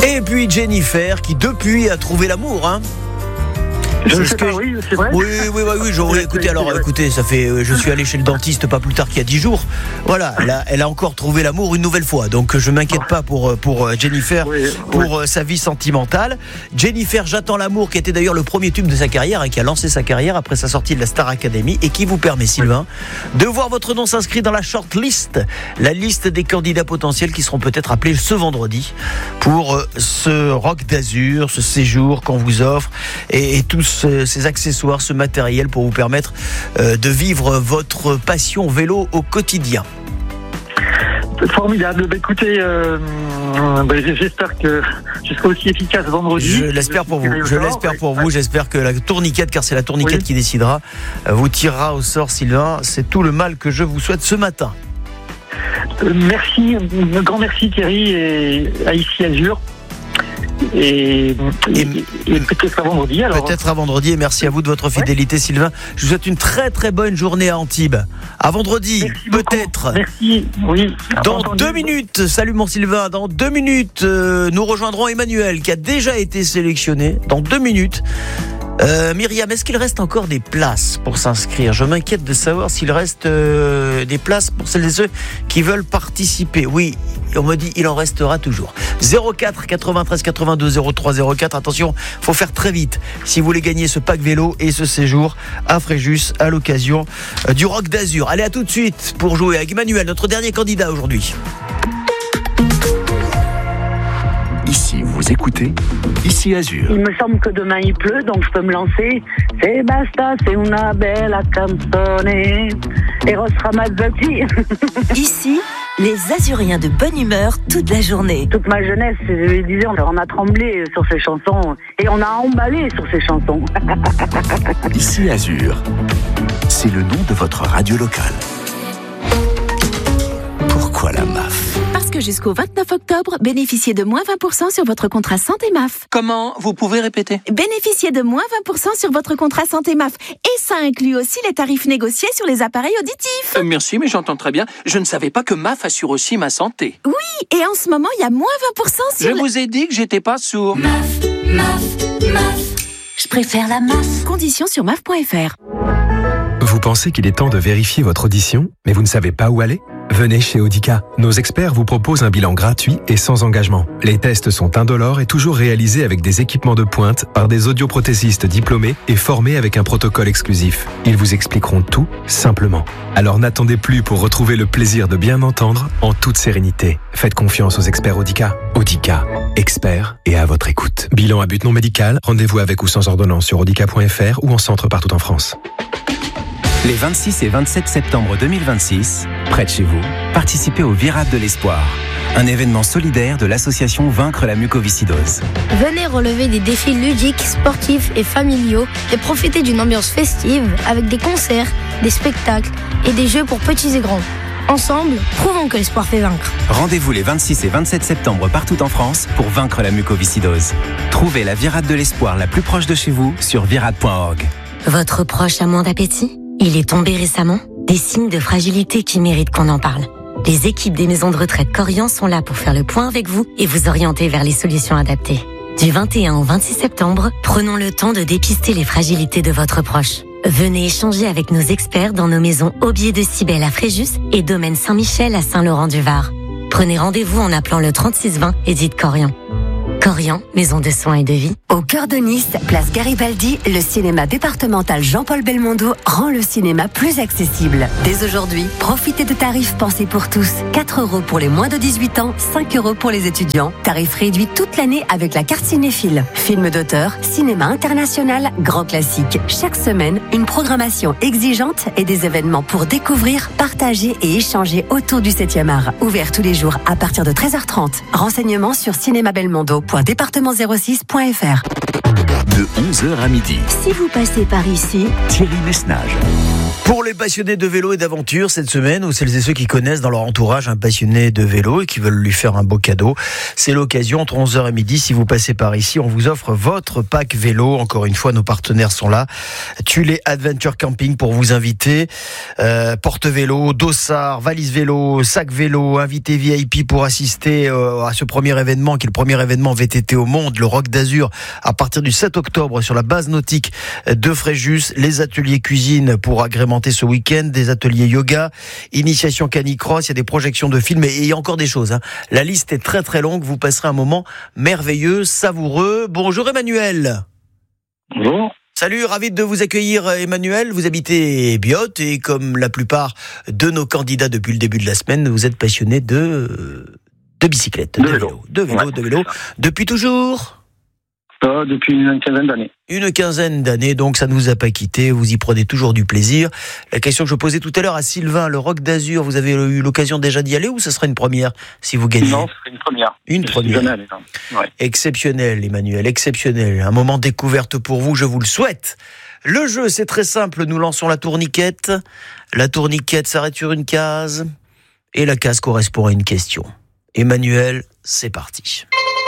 Et puis Jennifer qui depuis a trouvé l'amour, hein. Je sais pas, oui, c'est vrai. Oui, écoutez, ça fait, je suis allé chez le dentiste pas plus tard qu'il y a 10 jours. Voilà, elle a encore trouvé l'amour une nouvelle fois. Donc je m'inquiète pas pour Jennifer, pour sa vie sentimentale. Jennifer, J'attends l'amour, qui était d'ailleurs le premier tube de sa carrière, et qui a lancé sa carrière après sa sortie de la Star Academy, et qui vous permet, Sylvain, de voir votre nom s'inscrit dans la shortlist, la liste des candidats potentiels qui seront peut-être appelés ce vendredi pour ce Rock d'Azur, ce séjour qu'on vous offre, et tous ces accessoires, ce matériel pour vous permettre de vivre votre passion vélo au quotidien. Formidable. Écoutez, j'espère que je serai aussi efficace vendredi. Je l'espère pour vous. J'espère que la tourniquette, car c'est la tourniquette qui décidera, vous tirera au sort, Sylvain. C'est tout le mal que je vous souhaite ce matin. Merci, un grand merci Thierry et à Ici Azur. Et peut-être à vendredi alors. Peut-être à vendredi, et merci à vous de votre fidélité, Sylvain. Je vous souhaite une très très bonne journée à Antibes. À vendredi, peut-être. Merci, oui. Dans 2 minutes, salut mon Sylvain, dans 2 minutes, nous rejoindrons Emmanuel qui a déjà été sélectionné. Dans 2 minutes. Myriam, est-ce qu'il reste encore des places pour s'inscrire ? Je m'inquiète de savoir s'il reste des places pour celles et ceux qui veulent participer. Oui, on me dit il en restera toujours. 04 93 82 03 04. Attention, faut faire très vite si vous voulez gagner ce pack vélo et ce séjour à Fréjus à l'occasion du Rock d'Azur. Allez, à tout de suite pour jouer avec Emmanuel, notre dernier candidat aujourd'hui. Ici, vous écoutez Ici Azur. Il me semble que demain il pleut, donc je peux me lancer. C'est basta, c'est una bella canzone. Eros Ramazzotti. Ici, les Azuriens de bonne humeur toute la journée. Toute ma jeunesse, je disais, on a tremblé sur ces chansons et on a emballé sur ces chansons. Ici Azur, c'est le nom de votre radio locale. Pourquoi la MAF ? Parce que jusqu'au 29 octobre, bénéficiez de moins 20% sur votre contrat santé MAF. Comment ? Vous pouvez répéter ? Bénéficiez de moins 20% sur votre contrat santé MAF. Et ça inclut aussi les tarifs négociés sur les appareils auditifs. Merci, mais j'entends très bien. Je ne savais pas que MAF assure aussi ma santé. Oui, et en ce moment, il y a moins 20% sur... Je vous ai dit que j'étais pas sourd. MAF. Je préfère la MAF. Conditions sur MAF.fr. Vous pensez qu'il est temps de vérifier votre audition, mais vous ne savez pas où aller ? Venez chez Audica. Nos experts vous proposent un bilan gratuit et sans engagement. Les tests sont indolores et toujours réalisés avec des équipements de pointe par des audioprothésistes diplômés et formés avec un protocole exclusif. Ils vous expliqueront tout simplement. Alors n'attendez plus pour retrouver le plaisir de bien entendre en toute sérénité. Faites confiance aux experts Audica. Audica, experts et à votre écoute. Bilan à but non médical, rendez-vous avec ou sans ordonnance sur audica.fr ou en centre partout en France. Les 26 et 27 septembre 2026, près de chez vous, participez au Virade de l'Espoir, un événement solidaire de l'association Vaincre la mucoviscidose. Venez relever des défis ludiques, sportifs et familiaux et profiter d'une ambiance festive avec des concerts, des spectacles et des jeux pour petits et grands. Ensemble, prouvons que l'espoir fait vaincre. Rendez-vous les 26 et 27 septembre partout en France pour vaincre la mucoviscidose. Trouvez la Virade de l'Espoir la plus proche de chez vous sur virade.org. Votre proche a moins d'appétit ? Il est tombé récemment ? Des signes de fragilité qui méritent qu'on en parle. Les équipes des maisons de retraite Corian sont là pour faire le point avec vous et vous orienter vers les solutions adaptées. Du 21 au 26 septembre, prenons le temps de dépister les fragilités de votre proche. Venez échanger avec nos experts dans nos maisons Aubier de Cybèle à Fréjus et Domaine Saint-Michel à Saint-Laurent-du-Var. Prenez rendez-vous en appelant le 3620 et dites Corian. Corian, maison de soins et de vie. Au cœur de Nice, place Garibaldi, le cinéma départemental Jean-Paul Belmondo rend le cinéma plus accessible. Dès aujourd'hui, profitez de tarifs pensés pour tous. 4 € pour les moins de 18 ans, 5 € pour les étudiants. Tarif réduit toute l'année avec la carte cinéphile. Films d'auteur, cinéma international, grand classique. Chaque semaine, une programmation exigeante et des événements pour découvrir, partager et échanger autour du 7e art. Ouvert tous les jours à partir de 13h30. Renseignements sur cinémabelmondo.département06.fr. De 11h à midi. Si vous passez par ici, Thierry Messnage. Pour les passionnés de vélo et d'aventure, cette semaine, ou celles et ceux qui connaissent dans leur entourage un passionné de vélo et qui veulent lui faire un beau cadeau, c'est l'occasion entre 11h et midi. Si vous passez par ici, on vous offre votre pack vélo. Encore une fois, nos partenaires sont là. Tulé Adventure Camping pour vous inviter. Porte-vélo, dossard, valise vélo, sac vélo, invité VIP pour assister à ce premier événement qui est le premier événement VTT au monde, le Rock d'Azur, à partir du 7 octobre sur la base nautique de Fréjus. Les ateliers cuisine pour agrémenter ce week-end, des ateliers yoga, initiation canicross, il y a des projections de films et il y a encore des choses. La liste est très très longue, vous passerez un moment merveilleux, savoureux. Bonjour Emmanuel. Bonjour. Salut, ravi de vous accueillir Emmanuel. Vous habitez Biot et comme la plupart de nos candidats depuis le début de la semaine, vous êtes passionné de bicyclette, de vélo. Depuis toujours ? Depuis une quinzaine d'années. Une quinzaine d'années, donc ça ne vous a pas quitté, vous y prenez toujours du plaisir. La question que je posais tout à l'heure à Sylvain, le Rock d'Azur, vous avez eu l'occasion déjà d'y aller ou ce sera une première si vous gagnez ? Non, ce serait une première. Une première. Ouais. Exceptionnel, Emmanuel, exceptionnel. Un moment découverte pour vous, je vous le souhaite. Le jeu, c'est très simple, nous lançons la tourniquette. La tourniquette s'arrête sur une case et la case correspond à une question. Emmanuel, c'est parti.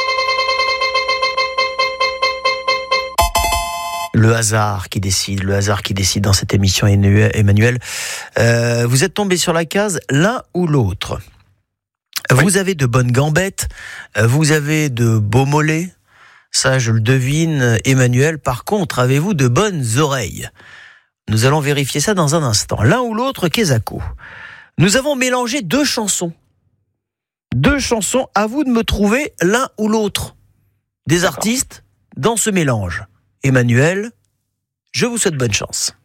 Le hasard qui décide dans cette émission, Emmanuel. Vous êtes tombé sur la case l'un ou l'autre. Oui. Vous avez de bonnes gambettes, vous avez de beaux mollets, ça je le devine, Emmanuel. Par contre, avez-vous de bonnes oreilles ? Nous allons vérifier ça dans un instant. L'un ou l'autre, Kezako. Nous avons mélangé deux chansons. À vous de me trouver l'un ou l'autre des artistes dans ce mélange. Emmanuel, je vous souhaite bonne chance.